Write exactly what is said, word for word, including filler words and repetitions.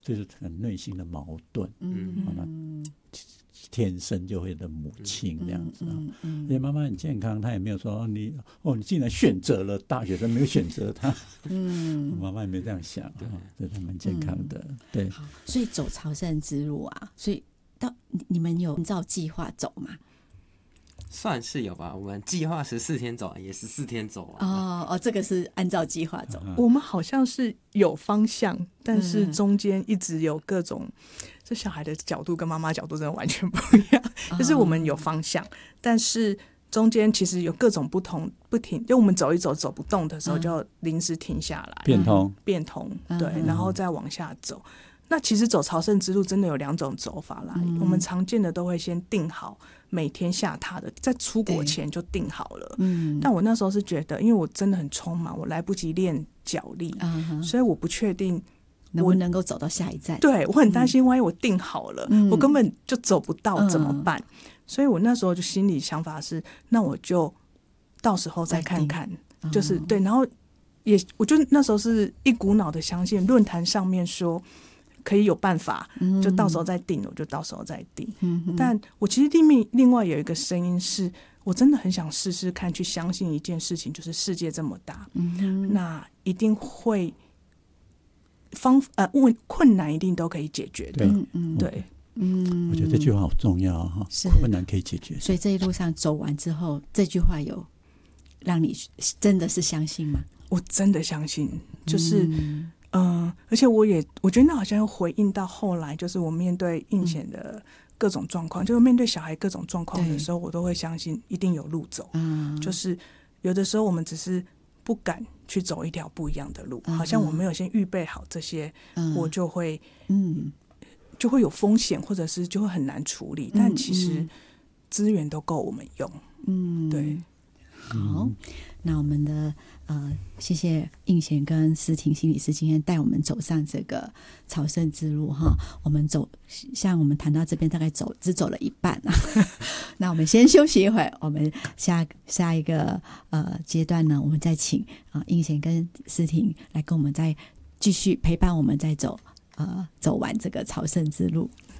这是很内心的矛盾。 嗯， 好，那天生就会的母亲这样子啊。 嗯嗯而且妈妈很健康，她也没有说你哦，你竟然选择了大学生，没有选择她。 嗯， 妈妈也没有这样想啊，这是蛮健康的。嗯、对， 好，所以走朝圣之路啊，所以到你们有按照计划走吗？ 算是有吧，我们计划十四天走完，也十四天走完。 哦哦，这个是按照计划走。 嗯、 我们好像是有方向，但是中间一直有各种，这小孩的角度跟妈妈角度真的完全不一样。 哦、 就是我们有方向，但是中间其实有各种不同不停，就我们走一走走不动的时候，就临时停下来， 变通变通，对，然后再往下走。那其实走朝圣之路真的有两种走法啦，嗯、我们常见的都会先定好每天下榻的，在出国前就定好了。嗯，但我那时候是觉得，因为我真的很匆忙，我来不及练脚力，嗯、所以我不确定能不能够走到下一站。 对，我很担心，万一我定好了，嗯、我根本就走不到怎么办？嗯、所以我那时候就心里想法是，那我就到时候再看看，就是对，然后也我就那时候是一股脑的相信论坛上面说可以有办法，就到时候再定，我就到时候再定。嗯、但我其实另另另外有一个声音是，我真的很想试试看，去相信一件事情，就是世界这么大，嗯、那一定会方呃问困难一定都可以解决的。 对， 嗯、对， 嗯， 我觉得这句话好重要哈，困难可以解决。 所以这一路上走完之后，这句话有让你真的是相信吗？ 我真的相信，就是。嗯嗯，而且我也我觉得那好像又回应到后来，就是我面对印显的各种状况，嗯、就是面对小孩各种状况的时候，我都会相信一定有路走。嗯，就是有的时候我们只是不敢去走一条不一样的路，嗯、好像我没有先预备好这些，嗯、我就会嗯就会有风险，或者是就会很难处理。嗯、但其实资源都够我们用。嗯，对。 好，那我们的呃，谢谢应贤跟思婷心理师今天带我们走上这个朝圣之路哈。我们走，像我们谈到这边大概走只走了一半啊。那我们先休息一会儿，我们下下一个呃阶段呢，我们再请啊、呃、应贤跟思婷来跟我们再继续陪伴我们再走呃走完这个朝圣之路。